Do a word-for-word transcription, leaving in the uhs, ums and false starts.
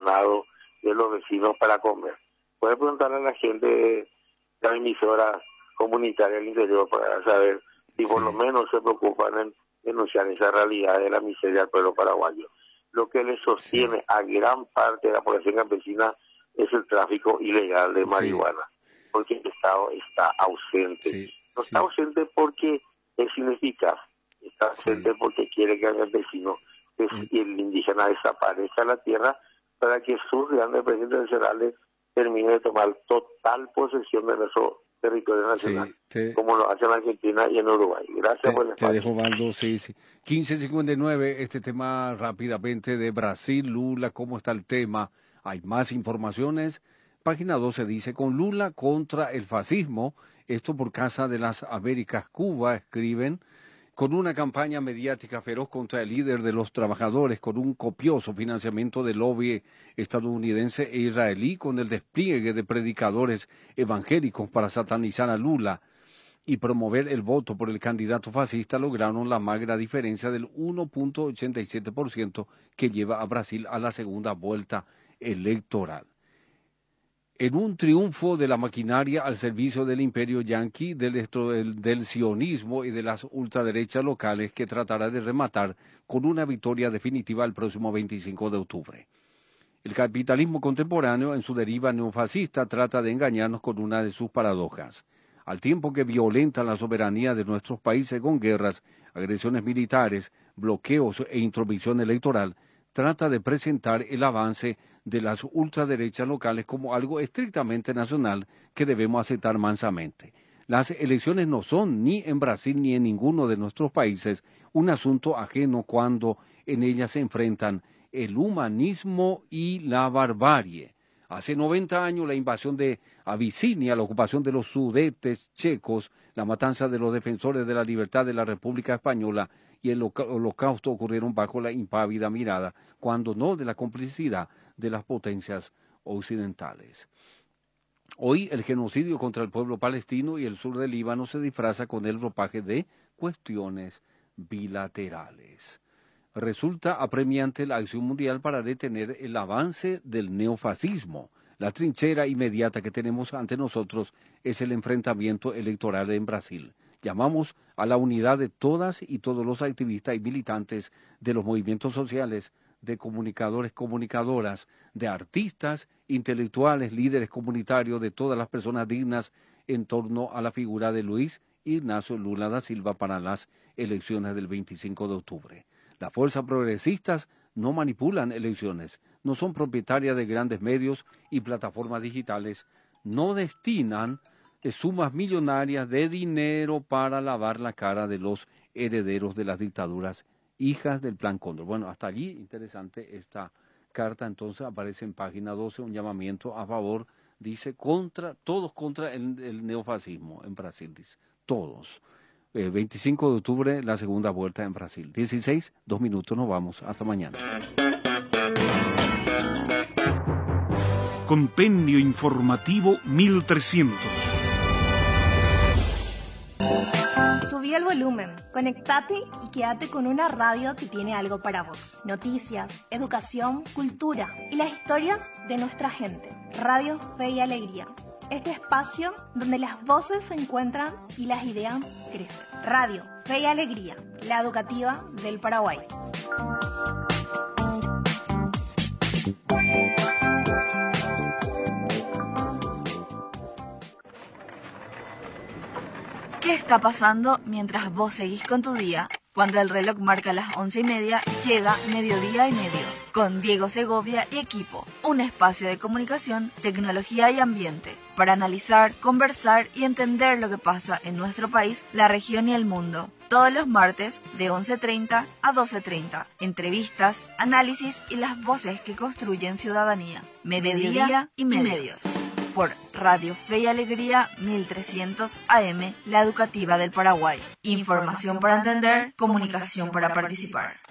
ganado de los vecinos para comer. Puede preguntarle a la gente de la emisora comunitaria del interior para saber si por Sí. lo menos se preocupan en denunciar esa realidad de la miseria del pueblo paraguayo. Lo que le sostiene Sí. a gran parte de la población campesina es el tráfico ilegal de Sí. marihuana, porque el Estado está ausente. Sí, No sí. está ausente porque es ineficaz, está ausente Sí. porque quiere que el campesino es- Eh, y el indígena desaparezca de la tierra para que sus grandes presidentes nacionales terminen de tomar total posesión de nuestro territorio nacional, Sí, te, como lo hace en Argentina y en Uruguay. Gracias te, por el te espacio. dejo, Valdo, sí, sí. quince cincuenta y nueve, este tema rápidamente de Brasil, Lula, ¿cómo está el tema? Hay más informaciones. Página doce dice, con Lula contra el fascismo, esto por Casa de las Américas, Cuba, escriben, con una campaña mediática feroz contra el líder de los trabajadores, con un copioso financiamiento del lobby estadounidense e israelí, con el despliegue de predicadores evangélicos para satanizar a Lula y promover el voto por el candidato fascista, lograron la magra diferencia del uno punto ochenta y siete por ciento que lleva a Brasil a la segunda vuelta electoral. En un triunfo de la maquinaria al servicio del imperio yanqui, del, del, del sionismo y de las ultraderechas locales que tratará de rematar con una victoria definitiva el próximo veinticinco de octubre. El capitalismo contemporáneo, en su deriva neofascista, trata de engañarnos con una de sus paradojas. Al tiempo que violenta la soberanía de nuestros países con guerras, agresiones militares, bloqueos e intromisión electoral, trata de presentar el avance de las ultraderechas locales como algo estrictamente nacional que debemos aceptar mansamente. Las elecciones no son, ni en Brasil ni en ninguno de nuestros países, un asunto ajeno cuando en ellas se enfrentan el humanismo y la barbarie. Hace noventa años la invasión de Abisinia, la ocupación de los Sudetes checos, la matanza de los defensores de la libertad de la República Española y el holocausto ocurrieron bajo la impávida mirada, cuando no de la complicidad de las potencias occidentales. Hoy el genocidio contra el pueblo palestino y el sur del Líbano se disfraza con el ropaje de cuestiones bilaterales. Resulta apremiante la acción mundial para detener el avance del neofascismo. La trinchera inmediata que tenemos ante nosotros es el enfrentamiento electoral en Brasil. Llamamos a la unidad de todas y todos los activistas y militantes de los movimientos sociales, de comunicadores, comunicadoras, de artistas, intelectuales, líderes comunitarios, de todas las personas dignas en torno a la figura de Luis Ignacio Lula da Silva para las elecciones del veinticinco de octubre. Las fuerzas progresistas no manipulan elecciones, no son propietarias de grandes medios y plataformas digitales, no destinan sumas millonarias de dinero para lavar la cara de los herederos de las dictaduras, hijas del Plan Cóndor. Bueno, hasta allí interesante esta carta, entonces aparece en página doce un llamamiento a favor, dice, contra, todos contra el, el neofascismo en Brasil, dice, todos. Eh, veinticinco de octubre, la segunda vuelta en Brasil. dieciséis, dos minutos, nos vamos. Hasta mañana. Compendio Informativo mil trescientos. Subí el volumen, conectate y quédate con una radio que tiene algo para vos. Noticias, educación, cultura y las historias de nuestra gente. Radio Fe y Alegría. Este espacio donde las voces se encuentran y las ideas crecen. Radio Fe y Alegría, la educativa del Paraguay. ¿Qué está pasando mientras vos seguís con tu día? Cuando el reloj marca las once y media, llega Mediodía y Medios, con Diego Segovia y equipo. Un espacio de comunicación, tecnología y ambiente, para analizar, conversar y entender lo que pasa en nuestro país, la región y el mundo. Todos los martes, de once treinta a doce treinta. Entrevistas, análisis y las voces que construyen ciudadanía. Mediodía y Medios. Por Radio Fe y Alegría mil trescientos A M, la educativa del Paraguay. Información para entender, comunicación para participar.